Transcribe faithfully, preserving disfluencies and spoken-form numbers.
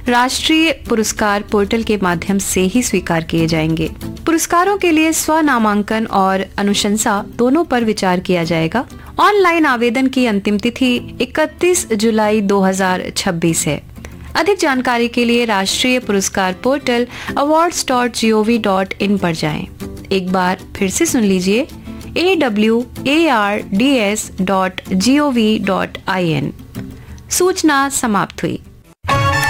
राष्ट्रीय पुरस्कार पोर्टल के माध्यम से ही स्वीकार किए जाएंगे। पुरस्कारों के लिए स्व नामांकन और अनुशंसा दोनों पर विचार किया जाएगा। ऑनलाइन आवेदन की अंतिम तिथि इकतीस जुलाई दो हज़ार छब्बीस है। अधिक जानकारी के लिए राष्ट्रीय पुरस्कार portal awards dot G O V dot in पर जाएं। एक बार फिर से सुन लीजिए A W A R D S dot G O V dot I N. सूचना समाप्त हुई।